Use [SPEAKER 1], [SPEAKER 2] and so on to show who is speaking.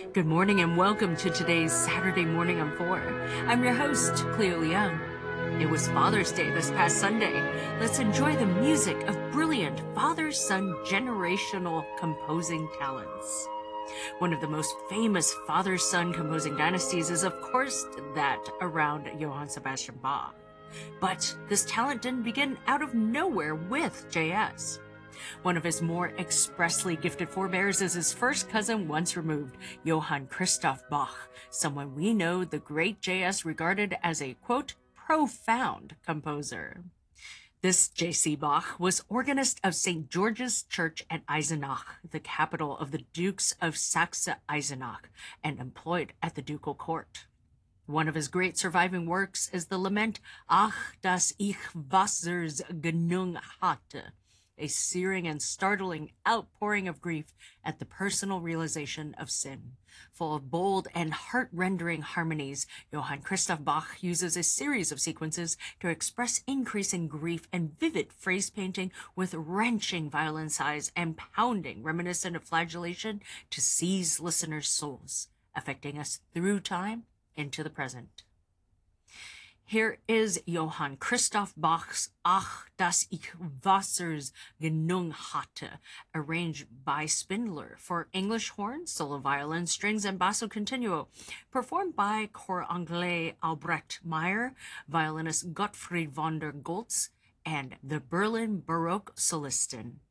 [SPEAKER 1] Good morning and welcome to today's Saturday Morning on 4. I'm your host, Cleo Leung. It was Father's Day this past Sunday. Let's enjoy the music of brilliant father-son generational composing talents. One of the most famous father-son composing dynasties is, of course, that around Johann Sebastian Bach. But this talent didn't begin out of nowhere with J.S. One of his more expressly gifted forebears is his first cousin once removed, Johann Christoph Bach, someone we know the great J.S. regarded as a, quote, profound composer. This J.C. Bach was organist of St. George's Church at Eisenach, the capital of the Dukes of Saxe-Eisenach, and employed at the ducal court. One of his great surviving works is the lament Ach, dass ich Wassers genug hatte, a searing and startling outpouring of grief at the personal realization of sin. Full of bold and heart-rendering harmonies, Johann Christoph Bach uses a series of sequences to express increasing grief and vivid phrase painting with wrenching violin sighs and pounding reminiscent of flagellation to seize listeners' souls, affecting us through time into the present. Here is Johann Christoph Bach's Ach, dass ich Wassers genug hatte, arranged by Spindler for English horn, solo violin, strings, and basso continuo, performed by Cor Anglais Albrecht Meyer, violinist Gottfried von der Goltz, and the Berlin Baroque Solisten.